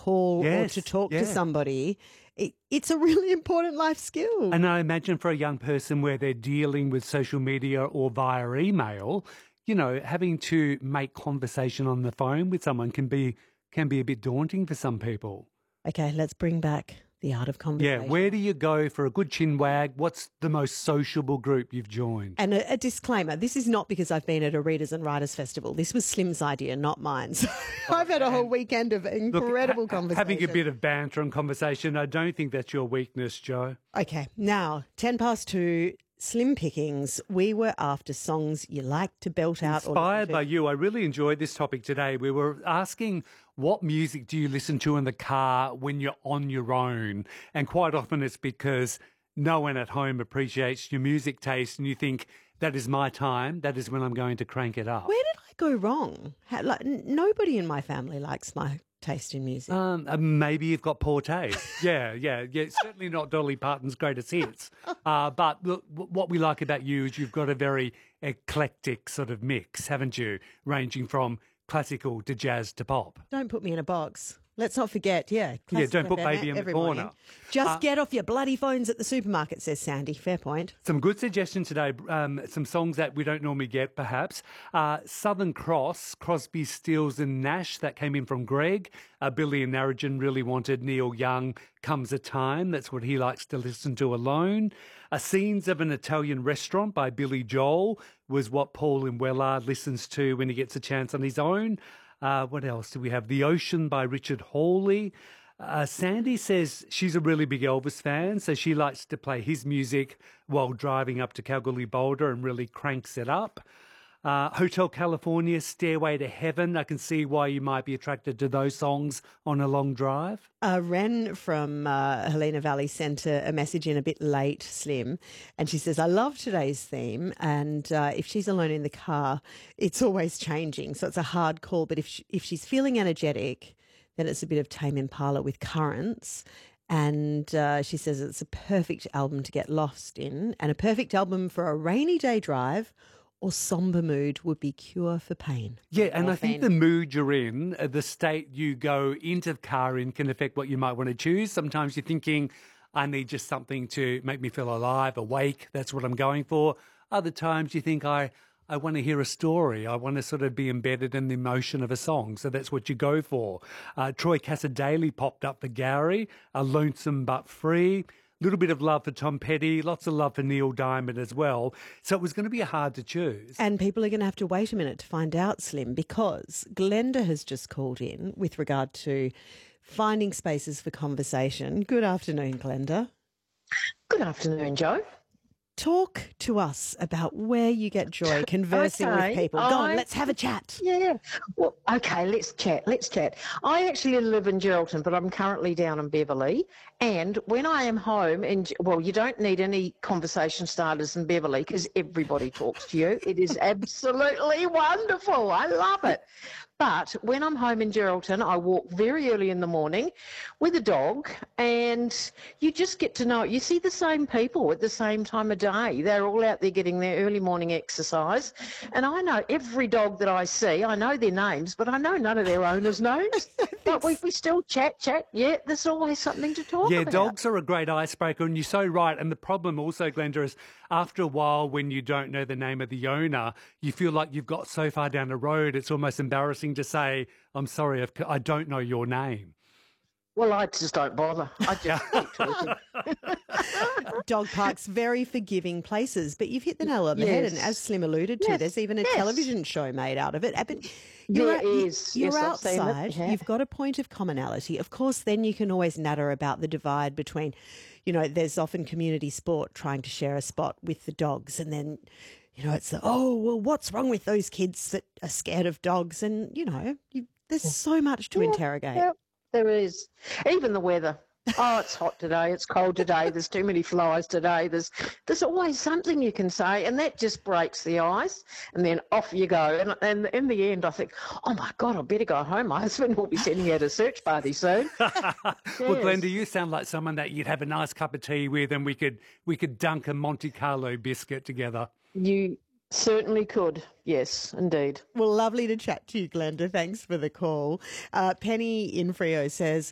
call or to talk to somebody. It's a really important life skill. And I imagine for a young person where they're dealing with social media or via email, you know, having to make conversation on the phone with someone can be a bit daunting for some people. Okay, let's bring back the art of conversation. Yeah, where do you go for a good chin wag? What's the most sociable group you've joined? And a disclaimer, this is not because I've been at a Readers and Writers Festival. This was Slim's idea, not mine. So I've had a whole weekend of incredible conversation. Having a bit of banter and conversation, I don't think that's your weakness, Jo. Okay, now, 2:10, Slim Pickings. We were after songs you like to belt out. Inspired by you, I really enjoyed this topic today. We were asking, what music do you listen to in the car when you're on your own? And quite often it's because no one at home appreciates your music taste and you think, that is my time, that is when I'm going to crank it up. Where did I go wrong? Nobody in my family likes my taste in music. Maybe you've got poor taste. Yeah. Certainly not Dolly Parton's greatest hits. But look, what we like about you is you've got a very eclectic sort of mix, haven't you? Ranging from classical to jazz to pop. Don't put me in a box. Let's not forget, don't put baby in the corner. Just get off your bloody phones at the supermarket, says Sandy. Fair point. Some good suggestions today, some songs that we don't normally get, perhaps. Southern Cross, Crosby, Stills and Nash, that came in from Greg. Billy and Narrogin really wanted Neil Young, Comes a Time. That's what he likes to listen to alone. Scenes of an Italian Restaurant by Billy Joel was what Paul in Wellard listens to when he gets a chance on his own. What else do we have? The Ocean by Richard Hawley. Sandy says she's a really big Elvis fan, so she likes to play his music while driving up to Kalgoorlie Boulder and really cranks it up. Hotel California, Stairway to Heaven. I can see why you might be attracted to those songs on a long drive. Ren from Helena Valley sent a message in a bit late, Slim, and she says, I love today's theme, and if she's alone in the car, it's always changing, so it's a hard call, but if she's feeling energetic, then it's a bit of Tame Impala with Currents. And she says it's a perfect album to get lost in and a perfect album for a rainy day drive or sombre mood would be Cure for Pain. Yeah, and I think the mood you're in, the state you go into the car in can affect what you might want to choose. Sometimes you're thinking, I need just something to make me feel alive, awake. That's what I'm going for. Other times you think, I want to hear a story. I want to sort of be embedded in the emotion of a song. So that's what you go for. Troy Cassar-Daley popped up for Gary, Lonesome But Free. Little bit of love for Tom Petty, lots of love for Neil Diamond as well. So it was going to be hard to choose. And people are going to have to wait a minute to find out, Slim, because Glenda has just called in with regard to finding spaces for conversation. Good afternoon, Glenda. Good afternoon, Jo. Talk to us about where you get joy conversing with people. Go on, let's have a chat. Yeah. Well, okay, let's chat. I actually live in Geraldton, but I'm currently down in Beverley. And when I am home, you don't need any conversation starters in Beverley because everybody talks to you. It is absolutely wonderful. I love it. But when I'm home in Geraldton, I walk very early in the morning with a dog and you just get to know, you see the same people at the same time of day. They're all out there getting their early morning exercise. And I know every dog that I see, I know their names, but I know none of their owners' names. But we still chat. Yeah, there's always something to talk about. Yeah, dogs are a great icebreaker, and you're so right. And the problem also, Glenda, is after a while when you don't know the name of the owner, you feel like you've got so far down the road, it's almost embarrassing to say, I'm sorry, I don't know your name. Well, I just don't bother. I just keep talking. Dog parks, very forgiving places, but you've hit the nail on the head. And as Slim alluded to, there's even a television show made out of it. But you're outside, you've got a point of commonality. Of course, then you can always natter about the divide between, there's often community sport trying to share a spot with the dogs, and then it's what's wrong with those kids that are scared of dogs? And, there's so much to interrogate. Yeah, there is. Even the weather. Oh, it's hot today. It's cold today. There's too many flies today. There's always something you can say, and that just breaks the ice. And then off you go. And in the end, I think, oh my God, I better go home. My husband will be sending out a search party soon. Well, Glenda, you sound like someone that you'd have a nice cup of tea with, and we could dunk a Monte Carlo biscuit together. You certainly could. Yes, indeed. Well, lovely to chat to you, Glenda. Thanks for the call. Penny in Freo says,